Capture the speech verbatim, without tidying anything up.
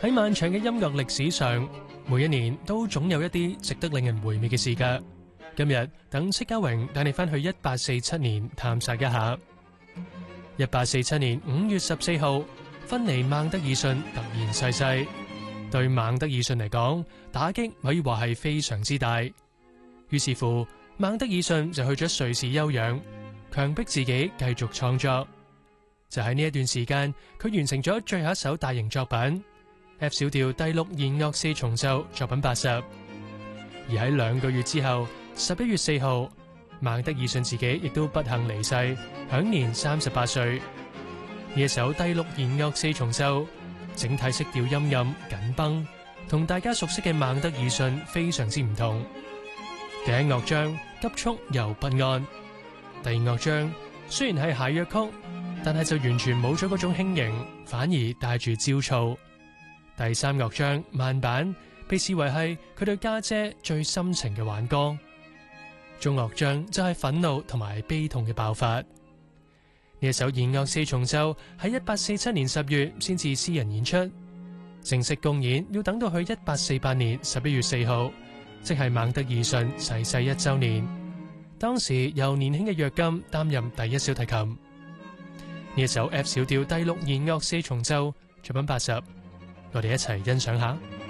喺漫長嘅音樂歷史上，每一年都總有一啲值得令人回味嘅事㗎。今日等戚家榮帶你返去一八四七年探索一下。一八四七年五月十四號，芬尼孟德爾遜突然逝世，對孟德爾遜嚟講，打擊可以話係非常之大。於是乎，孟德爾遜就去咗瑞士休養，強迫自己繼續創作。就喺呢一段時間，佢完成咗最後一首大型作品 F 小調第六弦樂四重奏作品八十。而喺兩個月之後，十一月四號，孟德爾遜自己亦都不幸離世，享年三十八歲。呢一首第六弦樂四重奏，整體色調陰暗緊繃，同大家熟悉嘅孟德爾遜非常之唔同。第一樂章急速又不安，第二樂章雖然係諧謔曲，但係就完全冇咗嗰種輕盈，反而帶住焦躁。第三樂章慢板被視為係佢對家姐最深情嘅挽歌。中樂章就係憤怒同埋悲痛嘅爆發。呢一首弦樂四重奏喺一八四七年十月先至私人演出，正式公演要等到去一八四八年十一月四號，即係孟德爾遜逝世一周年。當時由年輕嘅約金擔任第一小提琴。呢一首 F 小調第六弦樂四重奏作品八十，我哋一齊欣賞下。